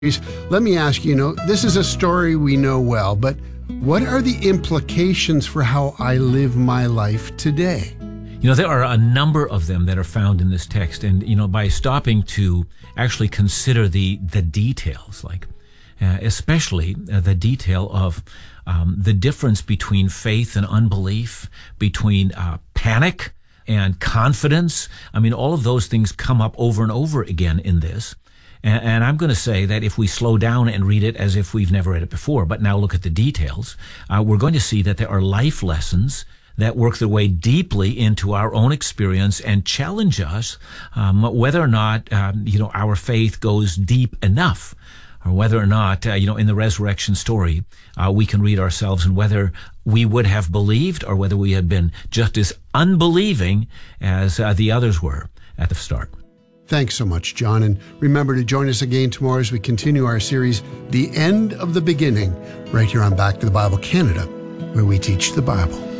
Let me ask you, this is a story we know well, but what are the implications for how I live my life today? There are a number of them that are found in this text. And, by stopping to actually consider the details, like especially the detail of the difference between faith and unbelief, between panic and confidence. All of those things come up over and over again in this. And I'm going to say that if we slow down and read it as if we've never read it before, but now look at the details, we're going to see that there are life lessons that work their way deeply into our own experience and challenge us whether or not, our faith goes deep enough, or whether or not, in the resurrection story, we can read ourselves and whether we would have believed or whether we had been just as unbelieving as the others were at the start. Thanks so much, John. And remember to join us again tomorrow as we continue our series, The End of the Beginning, right here on Back to the Bible Canada, where we teach the Bible.